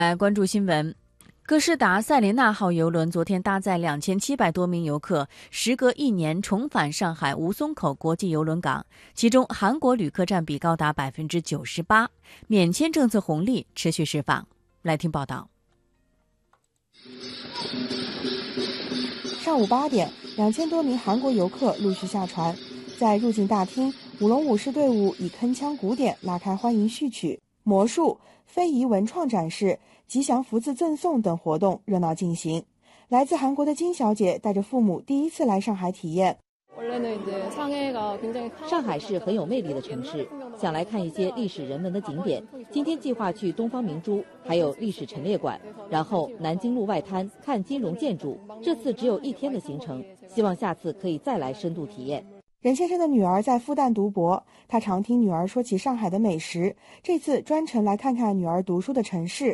来关注新闻。哥斯达塞琳娜号邮轮昨天搭载2700多名游客，时隔1年重返上海吴淞口国际邮轮港，其中韩国旅客占比高达98%，免签政策红利持续释放。来听报道。 上午8点，2000多名韩国游客陆续下船，在入境大厅，舞龙舞狮队伍以铿锵鼓点拉开欢迎序曲，魔术、非遗文创展示、吉祥福字赠送等活动热闹进行。来自韩国的金小姐带着父母第一次来上海体验。 上海是很有魅力的城市，想来看一些历史人文的景点。今天计划去东方明珠，还有历史陈列馆，然后南京路外滩看金融建筑。这次只有1天的行程，希望下次可以再来深度体验。 任先生的女儿在复旦读博，他常听女儿说起上海的美食，这次专程来看看女儿读书的城市。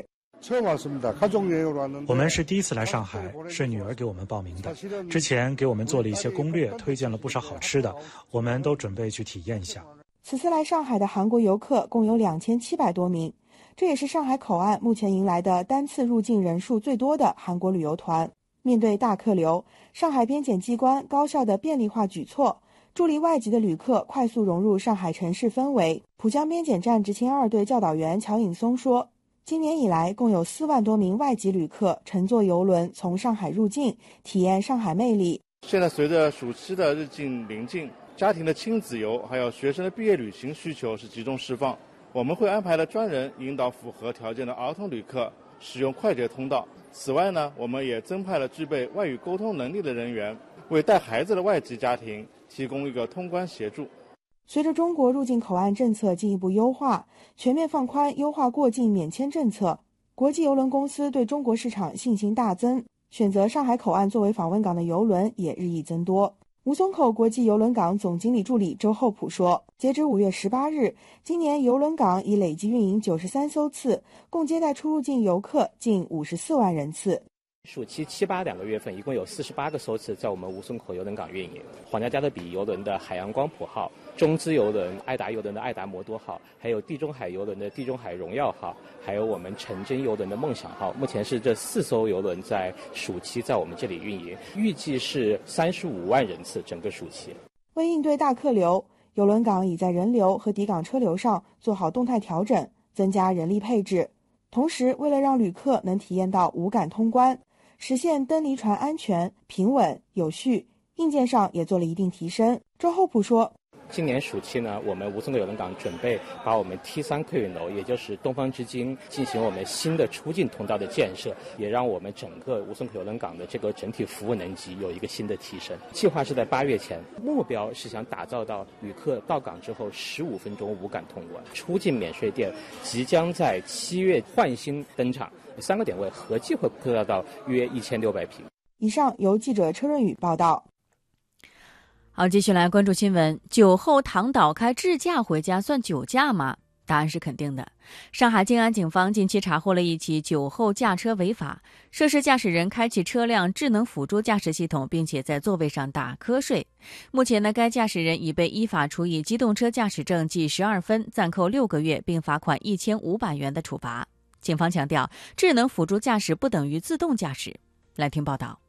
我们是第一次来上海，是女儿给我们报名的。之前给我们做了一些攻略，推荐了不少好吃的，我们都准备去体验一下。 此次来上海的韩国游客共有2700多名，这也是上海口岸目前迎来的单次入境人数最多的韩国旅游团。面对大客流，上海边检机关高效的便利化举措，助力外籍的旅客快速融入上海城市氛围。浦江边检站执勤2队教导员乔颖松说，今年以来共有4万多名外籍旅客乘坐邮轮从上海入境，体验上海魅力。 现在随着暑期的日近临近，家庭的亲子游还有学生的毕业旅行需求是集中释放，我们会安排了专人引导符合条件的儿童旅客使用快捷通道。此外呢，我们也增派了具备外语沟通能力的人员，为带孩子的外籍家庭提供一个通关协助。 随着中国入境口岸政策进一步优化，全面放宽优化过境免签政策，国际邮轮公司对中国市场信心大增，选择上海口岸作为访问港的邮轮也日益增多。吴淞口国际邮轮港总经理助理周厚普说，截至5月18日，今年邮轮港已累计运营93艘次，共接待出入境游客近54万人次。 暑期7、82个月份，一共有48个艘次在我们吴淞口邮轮港运营。皇家加勒比邮轮的海洋光谱号、中资邮轮爱达邮轮的爱达摩多号，还有地中海邮轮的地中海荣耀号，还有我们晨真邮轮的梦想号，目前是这4艘邮轮在暑期在我们这里运营，预计是35万人次整个暑期。 为应对大客流，邮轮港已在人流和抵港车流上做好动态调整，增加人力配置。同时，为了让旅客能体验到无感通关，实现登离船安全、平稳、有序，硬件上也做了一定提升。周厚普说， 今年暑期呢，我们吴淞口邮轮港准备把我们 T3 客运楼，也就是东方之金，进行我们新的出境通道的建设，也让我们整个吴淞口邮轮港的这个整体服务能级有一个新的提升。计划是在8月前，目标是想打造到旅客到港之后15分钟无感通关。出境免税店即将在7月换新登场，3个点位合计会扩大到约1600平。 以上由记者车润宇报道。 好，继续来关注新闻。酒后躺倒开智驾回家算酒驾吗？答案是肯定的。上海静安警方近期查获了一起酒后驾车违法，涉事驾驶人开启车辆智能辅助驾驶系统，并且在座位上打瞌睡。目前呢，该驾驶人已被依法处以机动车驾驶证记12分，暂扣6个月，并罚款1500元的处罚。警方强调，智能辅助驾驶不等于自动驾驶。来听报道。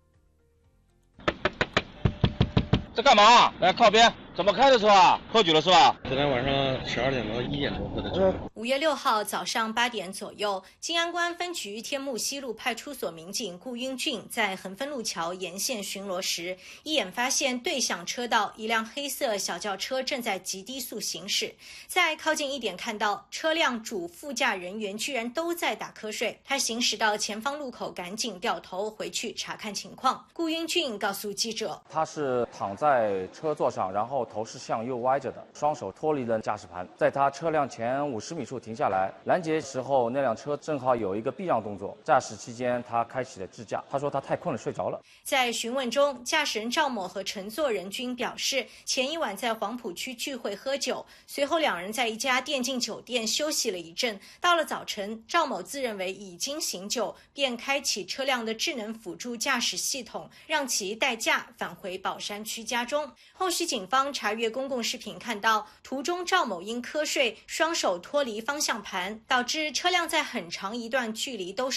这干嘛？来靠边！怎么开的车啊？喝酒了是吧？ 昨天晚上12点多1点多喝的酒。 5月6号早上8点左右，静安关分局天目西路派出所民警顾英俊在恒丰路桥沿线巡逻时，一眼发现对向车道一辆黑色小轿车正在极低速行驶，在靠近一点看到车辆主副驾人员居然都在打瞌睡，他行驶到前方路口赶紧掉头回去查看情况。顾英俊告诉记者， 他是躺在车座上，然后头是向右歪着的，双手脱离了驾驶盘，在他车辆前50米处停下来，拦截时候那辆车正好有一个避让动作，驾驶期间他开启了智驾。他说他太困了睡着了。 在询问中，驾驶人赵某和乘坐人均表示，前一晚在黄浦区聚会喝酒，随后2人在一家电竞酒店休息了一阵，到了早晨，赵某自认为已经醒酒，便开启车辆的智能辅助驾驶系统，让其代驾返回宝山区家中。后续警方查阅公共视频看到，途中赵某因瞌睡，双手脱离方向盘，导致车辆在很长一段距离都